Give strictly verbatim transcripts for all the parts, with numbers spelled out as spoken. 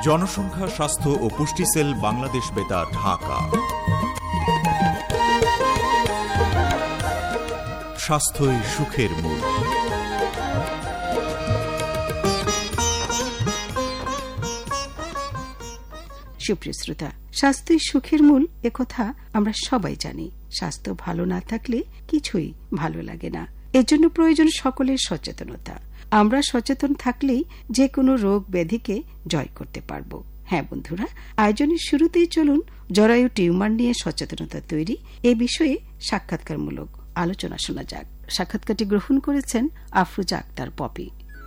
জনসংখ্যা, স্বাস্থ্য ও পুষ্টি সেল, বাংলাদেশ বেতার, ঢাকা। স্বাস্থ্যই সুখের মূল। সুপ্রিয় শ্রোতা, স্বাস্থ্যই সুখের মূল একথা আমরা সবাই জানি। স্বাস্থ্য ভালো না থাকলে কিছুই ভালো লাগে না। এর জন্য প্রয়োজন সকলের সচেতনতা। আমরা সচেতন থাকলেই যে কোনো রোগ ব্যাধিকে জয় করতে পারব। হ্যাঁ বন্ধুরা, আয়োজনের শুরুতেই চলুন জরায়ু টিউমার নিয়ে সচেতনতা তৈরি এ বিষয়ে সাক্ষাৎকারমূলক আলোচনা শোনা যাক। সাক্ষাৎকারটি গ্রহণ করেছেন আফরোজা আক্তার পপি।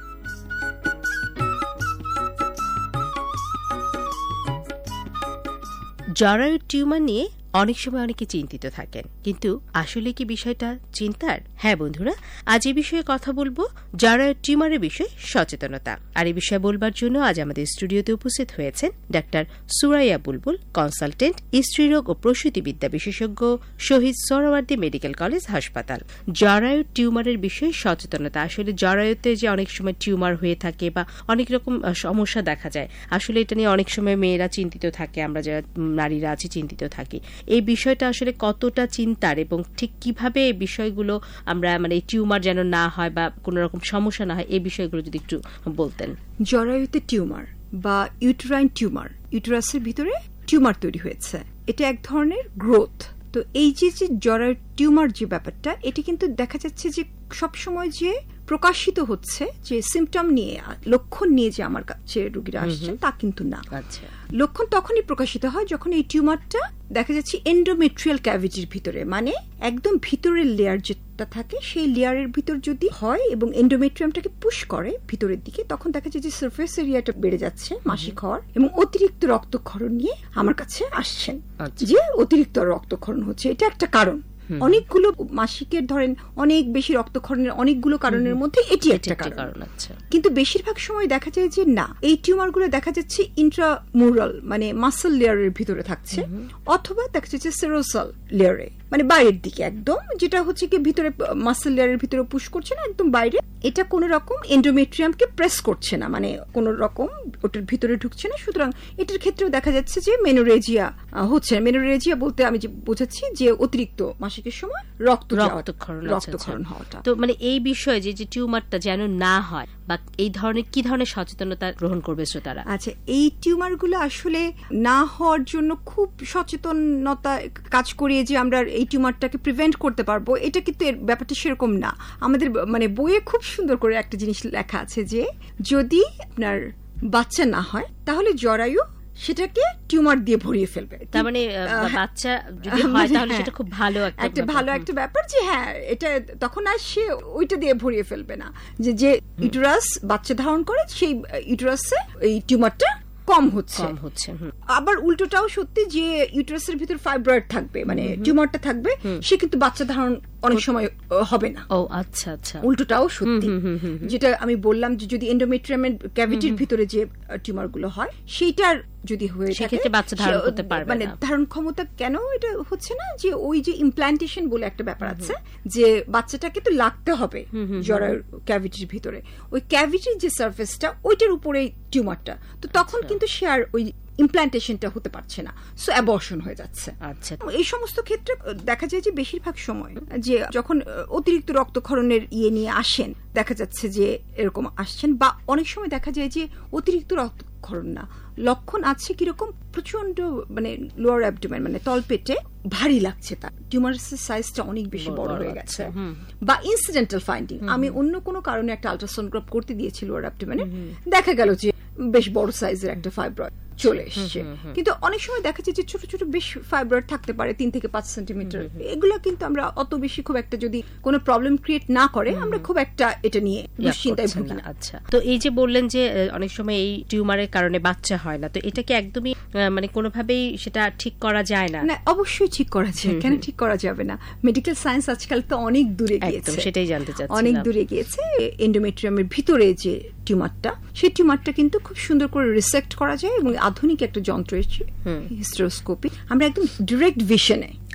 জরায়ু টিউমার নিয়ে অনেক সময় অনেকে চিন্তিত থাকেন, কিন্তু আসলে কি বিষয়টা চিন্তার? হ্যাঁ বন্ধুরা, আজ এই বিষয়ে কথা বলবো, জরায়ু টিউমারের বিষয়ে সচেতনতা। আর এই বিষয়ে বলবার জন্য আজ আমাদের স্টুডিওতে উপস্থিত হয়েছেন ডাক্তার সুরাইয়া বুলবুল, কনসালটেন্ট, স্ত্রীরোগ ও প্রসূতিবিদ্যা বিশেষজ্ঞ, শহীদ সোহরাওয়ার্দী মেডিকেল কলেজ হাসপাতাল। জরায়ু টিউমারের বিষয়ে সচেতনতা, আসলে জরায়ুতে যে অনেক সময় টিউমার হয়ে থাকে বা অনেক রকম সমস্যা দেখা যায়, আসলে এটা নিয়ে অনেক সময় মেয়েরা চিন্তিত থাকে, আমরা যারা নারীরা আছি চিন্তিত থাকি। এই বিষয়টা আসলে কতটা চিন্তার এবং ঠিক কিভাবে এই বিষয়গুলো আমরা মানে টিউমার যেন না হয় বা কোনো রকম সমস্যা না হয়, এই বিষয়গুলো যদি একটু বলতেন। জরায়ুতে টিউমার বা ইউটেরাইন টিউমার, ইউটেরাসের ভিতরে টিউমার তৈরি হয়েছে, এটা এক ধরনের গ্রোথ। তো এই যে যে জরায়ু টিউমার যে ব্যাপারটা, এটি কিন্তু দেখা যাচ্ছে যে সবসময় যে প্রকাশিত হচ্ছে যে সিমটম নিয়ে, লক্ষণ নিয়ে যে আমার কাছে রোগীরা আসছেন তা কিন্তু না। লক্ষণ তখনই প্রকাশিত হয় যখন এই টিউমারটা দেখা যাচ্ছে এন্ডোমেট্রিয়াল ক্যাভিটির ভিতরে, মানে একদম ভিতরের লেয়ার যেটা থাকে সেই লেয়ারের ভিতর যদি হয় এবং এন্ডোমেট্রিয়ামটাকে পুশ করে ভিতরের দিকে, তখন দেখা যায় যে সারফেস এরিয়াটা বেড়ে যাচ্ছে মাসিক হওয়ার, এবং অতিরিক্ত রক্তক্ষরণ নিয়ে আমার কাছে আসছেন, যে অতিরিক্ত রক্তক্ষরণ হচ্ছে। এটা একটা কারণ। অনেকগুলো মাসিকের ধরেন অনেক বেশি রক্তক্ষরণের অনেকগুলো কারণের মধ্যে এটি একটা কারণ। কিন্তু বেশিরভাগ সময় দেখা যায় যে না, এই টিউমার গুলো দেখা যাচ্ছে ইন্ট্রামুরাল মানে মাসল লেয়ারের ভিতরে থাকছে, অথবা দেখা যাচ্ছে সেরোসাল লেয়ারে মানে বাইরের দিকে একদম, যেটা হচ্ছে কি ভিতরে মাসল লেয়ারের ভিতরে পুশ করছে না, একদম বাইরে। এটা কোন রকম এন্ডোমেট্রিয়ামকে প্রেস করছে না, মানে কোন রকম ওটার ভিতরে ঢুকছে না। সুতরাং এটার ক্ষেত্রেও দেখা যাচ্ছে যে মেনোরেজিয়া হচ্ছে। মেনোরেজিয়া বলতে আমি যে বোঝাচ্ছি যে অতিরিক্ত মাসিকের সময় রক্ত রক্তক্ষরণ হওয়াটা। তো মানে এই বিষয়ে যে টিউমারটা যেন না হয় বা এই ধরনের কি ধরনের সচেতনতা গ্রহণ করবে শ্রোতারা? আচ্ছা, এই টিউমার গুলো আসলে না হওয়ার জন্য খুব সচেতনতা কাজ করিয়ে যে আমরা এই টিউমারটাকে প্রিভেন্ট করতে পারবো, এটা কিন্তু এর ব্যাপারটা সেরকম না। আমাদের মানে বইয়ে খুব সুন্দর করে একটা জিনিস লেখা আছে যে যদি আপনার বাচ্চা না হয় তাহলে জরায়ু সেটাকে টিউমার দিয়ে ভরিয়ে ফেলবে। তার মানে বাচ্চা যদি হয় তাহলে সেটা খুব ভালো একটা ভালো একটা ব্যাপার, যে হ্যাঁ এটা তখন আর সে ওইটা দিয়ে ভরিয়ে ফেলবে না, যে যে ইউটেরাস বাচ্চা ধারণ করে সেই ইউটেরাসে এই টিউমারটা কম হচ্ছে কম হচ্ছে আবার উল্টোটাও সত্যি, যে ইউটেরাসের ভিতর ফাইব্রয়েড থাকবে মানে টিউমারটা থাকবে, সে কিন্তু বাচ্চা ধারণ অনেক সময় হবে না। ও আচ্ছা আচ্ছা, উল্টোটাও সত্যি। যেটা আমি বললাম যে যদি এন্ডোমেট্রিয়ামের ক্যাভিটির ভিতরে যে টিউমার গুলো হয় সেইটার যদি হয়ে থাকে বাচ্চা ধারণ করতে পারবে মানে ধারণ ক্ষমতা কেন এটা হচ্ছে না, যে ওই যে ইমপ্ল্যান্টেশন বলে একটা ব্যাপার আছে, যে বাচ্চাটাকে তো লাগতে হবে জরায়ুর ক্যাভিটির ভিতরে, ওই ক্যাভিটির যে সারফেসটা ওইটার উপরে টিউমারটা, তো তখন কিন্তু সে আর ওই ইমপ্ল্যান্টেশনটা হতে পারছে না, সো অ্যাবর্শন হয়ে যাচ্ছে। আচ্ছা, এই সমস্ত ক্ষেত্রে দেখা যায় যে বেশিরভাগ সময় যে যখন অতিরিক্ত রক্তক্ষরণের ইয়ে নিয়ে আসেন, দেখা যাচ্ছে যে এরকম আসছেন, বা অনেক সময় দেখা যায় যে অতিরিক্ত রক্তক্ষরণ না, লক্ষণ আছে কিরকম প্রচন্ড মানে লোয়ার অ্যাবডোমেন মানে তলপেটে ভারী লাগছে, তার টিউমারের সাইজটা অনেক বেশি বড় হয়ে গেছে, বা ইনসিডেন্টাল ফাইন্ডিং, আমি অন্য কোনো কারণে একটা আল্ট্রাসোনোগ্রাফ করতে দিয়েছি লোয়ার অ্যাবডোমেনে, দেখা গেল যে বেশ বড় সাইজের একটা ফাইব্রয়েড চলে এসছে। কিন্তু অনেক সময় দেখা যায় যে ছোট ছোট বেশ ফাইব্রয়েড থাকতে পারে তিন থেকে পাঁচ সেন্টিমিটার, এগুলো কিন্তু আমরা অত বেশি খুব একটা যদি কোনো প্রবলেম ক্রিয়েট না করে আমরা খুব একটা এটা নিয়ে দুশ্চিন্তায় ভুগি না। আচ্ছা, তো এই যে বললেন যে অনেক সময় এই টিউমারের কারণে বাচ্চা হয় না, তো এটাকে একদমই মানে কোনোভাবেই সেটা ঠিক করা যায় না? না, অবশ্যই ঠিক করা যায়, কেন ঠিক করা যাবে না? মেডিকেল সায়েন্স আজকাল তো অনেক দূরে গিয়েছে, সেটাই জানতে চাচ্ছি, অনেক দূরে গিয়েছে। এন্ডোমেট্রিয়ামের ভিতরে যে টিউমারটা, সেই টিউমারটা কিন্তু খুব সুন্দর করে রিসেক্ট করা যায়, এবং আধুনিক একটা যন্ত্র এসেছে হিস্টেরোস্কোপি, আমরা একদম ডিরেক্ট ভিশনে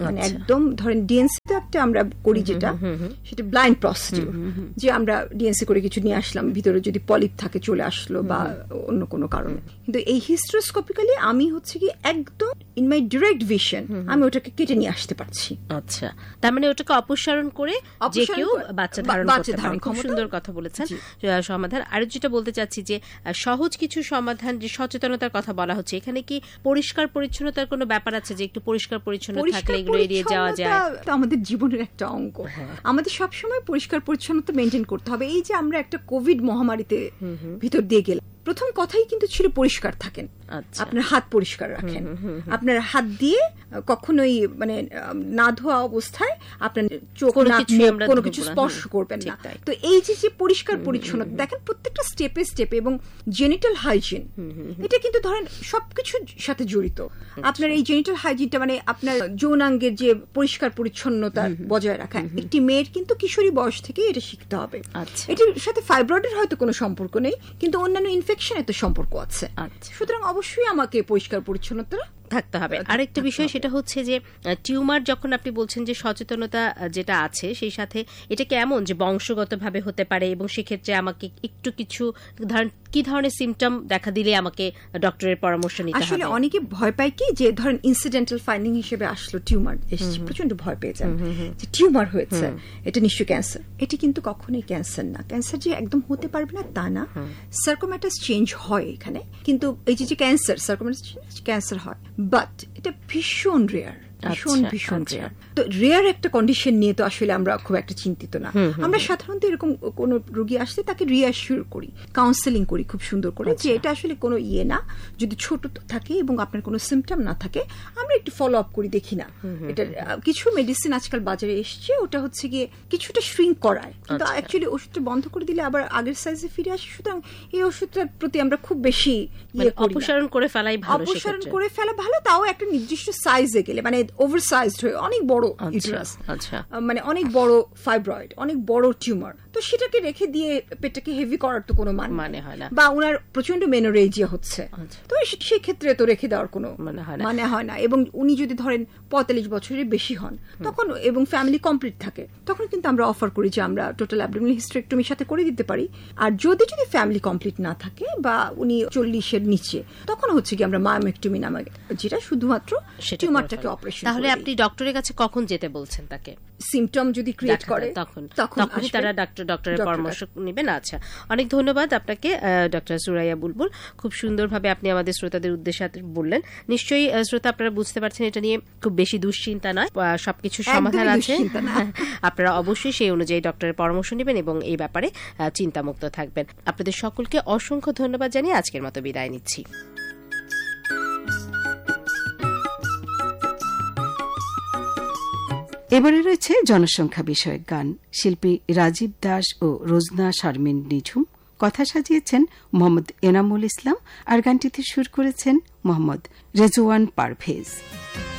মানে একদম ধরেন ডিএনসি তো একটা আমরা করি যেটা সেটা ব্লাইন্ড প্রসিডিউর, যে আমরা ডিএনসি করে কিছু নিয়ে আসলাম, ভিতরে যদি পলিপ থাকে চলে আসলো বা অন্য কোনো কারণে। কিন্তু এই হিস্ট্রোস্কোপিক্যালি আমি হচ্ছে কি একদম ইন মাই ডিরেক্ট ভিশন আমি ওটাকে কেটে নিয়ে আসতে পারছি। আচ্ছা, তার মানে ওটাকে অপসারণ করে যে কেউ বাচ্চা ধারণ করতে পারে। খুব সুন্দর কথা বলেছেন সমাধান। আর যেটা বলতে চাচ্ছি যে সহজ কিছু সমাধান, যে সচেতনতার কথা বলা হচ্ছে, এখানে কি পরিষ্কার পরিচ্ছন্নতার কোনো ব্যাপার আছে যে একটু পরিষ্কার পরিচ্ছন্ন থাকলে এগুলো এড়িয়ে যাওয়া যায়? আমাদের জীবনের একটা অঙ্গ, আমাদের সবসময় পরিষ্কার পরিচ্ছন্নতা মেনটেন করতে হবে। এই যে আমরা একটা কোভিড মহামারীতে ভিতর দিয়ে গেলাম, প্রথম কথাই কিন্তু ছিল পরিষ্কার থাকেন, আপনার হাত পরিষ্কার রাখেন, আপনার হাত দিয়ে কখনোই মানে না ধোয়া অবস্থায় আপনার চোখ নাক কোনো কিছু স্পর্শ করবেন না। তো এই যে যে পরিষ্কার পরিচ্ছন্নতা দেখেন প্রত্যেকটা স্টেপে স্টেপে, এবং জেনিটাল হাইজিন এটা কিন্তু ধরেন সবকিছুর সাথে জড়িত। আপনার এই জেনিটাল হাইজিনটা মানে আপনার যৌনাঙ্গের যে পরিষ্কার পরিচ্ছন্নতা বজায় রাখা, একটি মেয়ের কিন্তু কিশোরী বয়স থেকে এটা শিখতে হবে। এটির সাথে ফাইব্রয়েডের হয়তো কোনো সম্পর্ক নেই, কিন্তু অন্যান্য ইনফেকশনের তো সম্পর্ক আছে। সুতরাং অবশ্যই আমাকে পরিষ্কার পরিচ্ছন্নতা থাকতে হবে। আরেকটা বিষয় সেটা হচ্ছে যে টিউমার যখন আপনি বলছেন যে সচেতনতা যেটা আছে সেই সাথে এটা কি এমন যে বংশগতভাবে হতে পারে, এবং সেক্ষেত্রে আমাকে একটু কিছু ধরেন কি ধরনের সিমটম দেখা দিলে আমাকে ডক্টরের পরামর্শ নিতে হবে? আসলে অনেকে ভয় পায় কি যে ধরেন ইনসিডেন্টাল ফাইন্ডিং হিসেবে আসলো টিউমার এসেছে, প্রচন্ড ভয় পেয়ে যান যে টিউমার হয়েছে, এটা নিশ্চয়ই ক্যান্সার। এটি কিন্তু কখনোই ক্যান্সার না। ক্যান্সার যে একদম হতে পারবে না তা না, সার্কোম্যাটাস চেঞ্জ হয় এখানে, কিন্তু এই যে ক্যান্সার সার্কোম্যাটাস ক্যান্সার হয়, বাট এটা ভীষণ রেয়ার, ভীষণ ভীষণ রেয়ার। তো রেয়ার একটা কন্ডিশন নিয়ে তো আসলে আমরা খুব একটা চিন্তিত না। আমরা সাধারণত এরকম কোন রোগী আসলে তাকে রিঅ্যাসিওর করি, কাউন্সেলিং করি খুব সুন্দর করে, যে এটা আসলে কোনো ইয়ে না, যদি ছোট থাকে এবং আপনার কোনো সিমটম না থাকে আমরা একটু ফলো আপ করি, দেখি না। এটা কিছু মেডিসিন আজকাল বাজারে এসছে, ওটা হচ্ছে গিয়ে কিছুটা শ্রিঙ্ক করায়, কিন্তু অ্যাকচুয়ালি ওষুধটা বন্ধ করে দিলে আবার আগের সাইজে ফিরে আসে। সুতরাং এই ওষুধটার প্রতি আমরা খুব বেশি অপসারণ করে ফেলাই ভালো, অপসারণ করে ফেলা ভালো, তাও একটা নির্দিষ্ট সাইজে গেলে, মানে ওভারসাইজড হয়ে অনেক বড় ইউটেরাস, মানে অনেক বড় ফাইব্রয়েড, অনেক বড় টিউমার, তো সেটাকে রেখে দিয়ে পেটটাকে হেভি করার তো কোনো মানে হয় না। বা ওনার প্রচন্ড মেনোরেজিয়া হচ্ছে, তো সেই ক্ষেত্রে তো রেখে দেওয়ার কোনো মানে হয় না। এবং উনি যদি ধরেন পঁয়তাল্লিশ বছরের বেশি হন তখন, এবং ফ্যামিলি কমপ্লিট থাকে, তখন কিন্তু আমরা অফার করি যে আমরা টোটাল অ্যাবডোমিনাল হিস্টেরেক্টমির সাথে করে দিতে পারি। আর যদি যদি ফ্যামিলি কমপ্লিট না থাকে বা উনি চল্লিশের নিচে, তখন হচ্ছে কি আমরা মায়োমেক্টমি নামে, যেটা শুধুমাত্র টিউমারটাকে অপারেশন। তাহলে আপনি ডক্টরের কাছে কখন যেতে বলছেন তাকে? সিমটম যদি ক্রিয়েট করে তখন তখনই তারা ডক্টর ডক্টরের পরামর্শ নেবেন। আচ্ছা, অনেক ধন্যবাদ আপনাকে ডক্টর সুরাইয়া বুলবুল, খুব সুন্দরভাবে আপনি আমাদের শ্রোতাদের উদ্দেশ্যে বললেন। নিশ্চয়ই শ্রোতা আপনারা বুঝতে পারছেন এটা নিয়ে খুব বেশি দুশ্চিন্তা নয়, সবকিছু সমাধান আছে। আপনারা অবশ্যই সেই অনুযায়ী ডক্টরের পরামর্শ নেবেন এবং এই ব্যাপারে চিন্তামুক্ত থাকবেন। আপনাদের সকলকে অসংখ্য ধন্যবাদ জানিয়ে আজকের মতো বিদায় নিচ্ছি। এবারে রয়েছে জনসংখ্যা বিষয়ক গান। শিল্পী রাজীব দাস ও রোজনা শারমিন নিঝুম, কথা সাজিয়েছেন মোহাম্মদ এনামুল ইসলাম, আর গানটিতে সুর করেছেন মোহাম্মদ রেজওয়ান পারভেজ।